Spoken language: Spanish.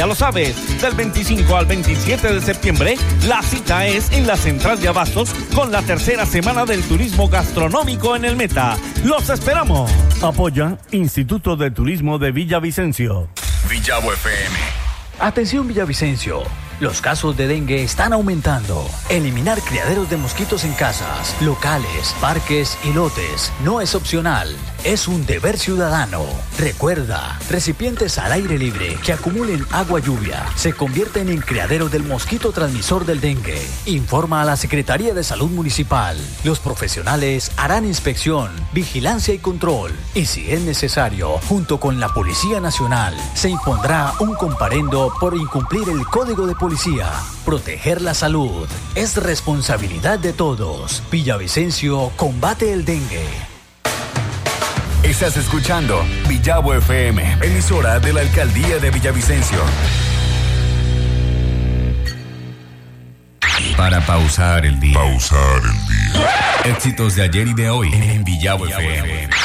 ya lo sabes, del 25 al 27 de septiembre, la cita es en la Central de Abastos con la tercera semana del turismo gastronómico en el Meta. ¡Los esperamos! Apoya Instituto de Turismo de Villavicencio. Villavo FM. Atención Villavicencio, los casos de dengue están aumentando. Eliminar criaderos de mosquitos en casas, locales, parques y lotes no es opcional, es un deber ciudadano. Recuerda, recipientes al aire libre que acumulen agua lluvia se convierten en criaderos del mosquito transmisor del dengue. Informa a la Secretaría de Salud Municipal. Los profesionales harán inspección, vigilancia y control. Y si es necesario, junto con la Policía Nacional, se impondrá un comparendo por incumplir el Código de Policía. Proteger la salud es responsabilidad de todos. Villavicencio combate el dengue. Estás escuchando Villavo FM, emisora de la Alcaldía de Villavicencio. Para pausar el día. Éxitos de ayer y de hoy en Villavo FM.